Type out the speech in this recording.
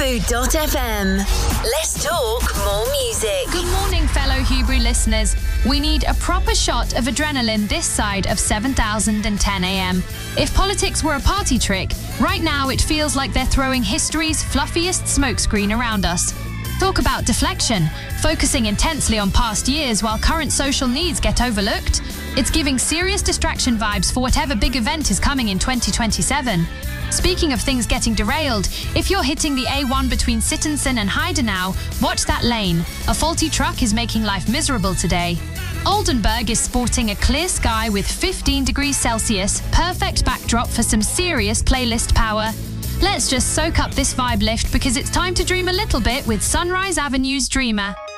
Fubu.fm. Let's talk more music. Good morning, fellow Hebrew listeners. We need a proper shot of adrenaline this side of 7010 AM. If politics were a party trick, right now it feels like they're throwing history's fluffiest smokescreen around us. Talk about deflection, focusing intensely on past years while current social needs get overlooked. It's giving serious distraction vibes for whatever big event is coming in 2027. Speaking of things getting derailed, if you're hitting the A1 between Sittensen and Heidenau, watch that lane. A faulty truck is making life miserable today. Oldenburg is sporting a clear sky with 15 degrees Celsius, perfect backdrop for some serious playlist power. Let's just soak up this vibe lift because it's time to dream a little bit with Sunrise Avenue's Dreamer.